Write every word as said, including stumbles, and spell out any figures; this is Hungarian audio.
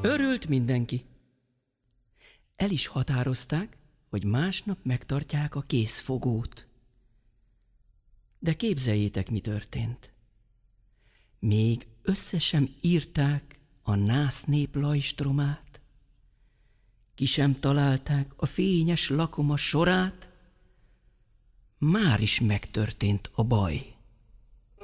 Örült mindenki. El is határozták, hogy másnap megtartják a készfogót. De képzeljétek, mi történt. Még össze sem írták a násznép lajstromát, ki sem találták a fényes lakoma sorát, már is megtörtént a baj.